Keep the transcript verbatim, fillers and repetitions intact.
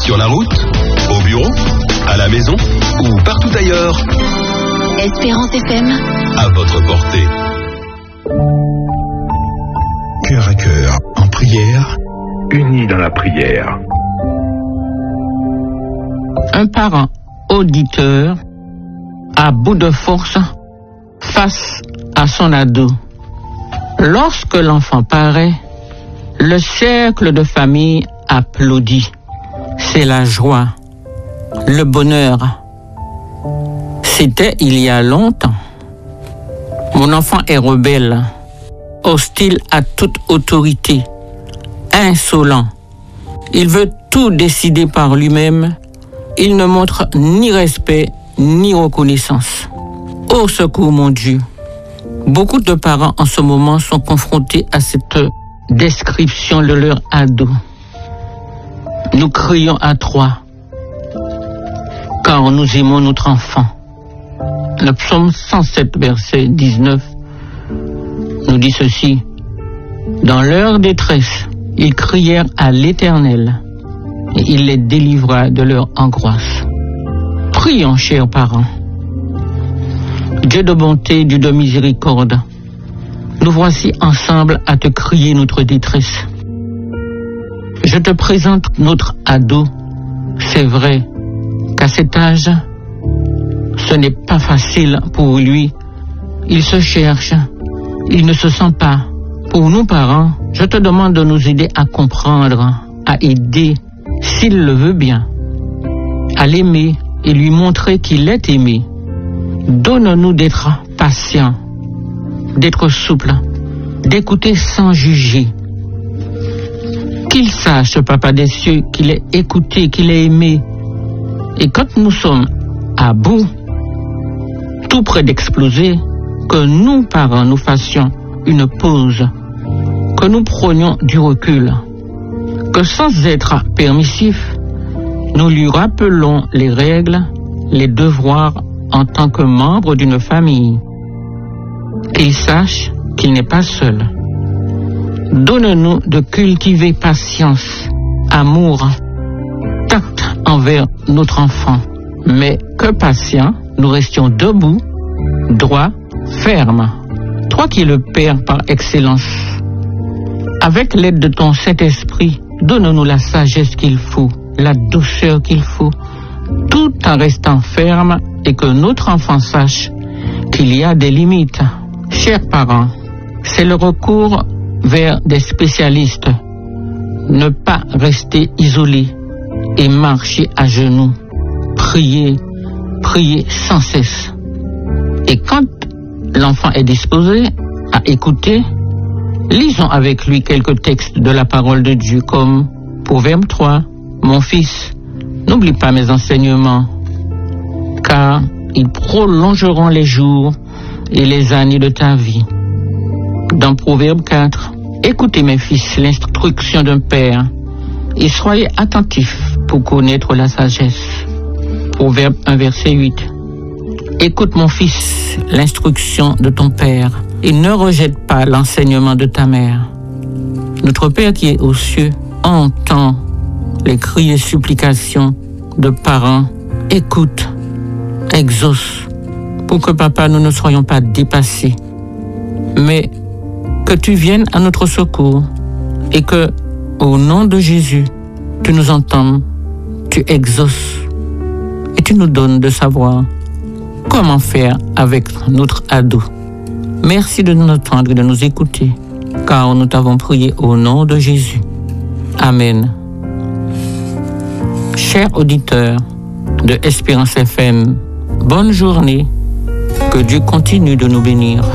Sur la route, au bureau, à la maison ou partout ailleurs. Espérance F M. À votre portée. Cœur à cœur, en prière, unis dans la prière. Un parent auditeur à bout de force face à son ado. Lorsque l'enfant paraît, le cercle de famille applaudit. C'est la joie, le bonheur. C'était il y a longtemps. Mon enfant est rebelle, hostile à toute autorité, insolent. Il veut tout décider par lui-même. Il ne montre ni respect ni reconnaissance. Au secours, mon Dieu. Beaucoup de parents en ce moment sont confrontés à cette description de leur ado. Nous crions à trois, car nous aimons notre enfant. Le psaume cent sept, verset dix-neuf, nous dit ceci. Dans leur détresse, ils crièrent à l'Éternel, et il les délivra de leur angoisse. Prions, chers parents. Dieu de bonté, Dieu de miséricorde, nous voici ensemble à te crier notre détresse. Je te présente notre ado. C'est vrai qu'à cet âge, ce n'est pas facile pour lui. Il se cherche, il ne se sent pas. Pour nous parents, je te demande de nous aider à comprendre, à aider, s'il le veut bien, à l'aimer et lui montrer qu'il est aimé. Donne-nous d'être patients, d'être souples, d'écouter sans juger. Qu'il sache, Papa des cieux, qu'il est écouté, qu'il est aimé. Et quand nous sommes à bout, tout près d'exploser, que nous, parents, nous fassions une pause, que nous prenions du recul, que sans être permissifs, nous lui rappelons les règles, les devoirs en tant que membre d'une famille. Qu'il sache qu'il n'est pas seul. Donne-nous de cultiver patience, amour, tact envers notre enfant, mais que patients, nous restions debout, droits, fermes. Toi qui es le Père par excellence, avec l'aide de ton Saint-Esprit, donne-nous la sagesse qu'il faut, la douceur qu'il faut, tout en restant ferme et que notre enfant sache qu'il y a des limites. Chers parents, c'est le recours vers des spécialistes. Ne pas rester isolé et marcher à genoux. Prier, prier sans cesse. Et quand l'enfant est disposé à écouter, lisons avec lui quelques textes de la parole de Dieu comme Proverbe trois. Mon fils, n'oublie pas mes enseignements, car ils prolongeront les jours et les années de ta vie. Dans Proverbe quatre, écoutez mes fils l'instruction d'un père et soyez attentifs pour connaître la sagesse. Proverbe un, verset huit. Écoute mon fils l'instruction de ton père et ne rejette pas l'enseignement de ta mère. Notre Père qui est aux cieux entend les cris et supplications de parents. Écoute, exauce, pour que papa, nous ne soyons pas dépassés, mais que tu viennes à notre secours et que, au nom de Jésus, tu nous entendes, tu exauces et tu nous donnes de savoir comment faire avec notre ado. Merci de nous entendre et de nous écouter, car nous t'avons prié au nom de Jésus. Amen. Chers auditeurs de Espérance F M, bonne journée. Que Dieu continue de nous bénir.